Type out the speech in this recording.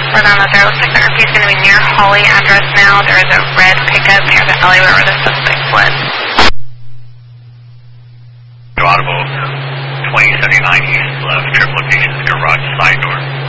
We're on the 0 looks like the RP is going to be near Holly address now. There is a red pickup near the alleyway where the suspect fled. Audible 2079 East left, trip location, garage side door.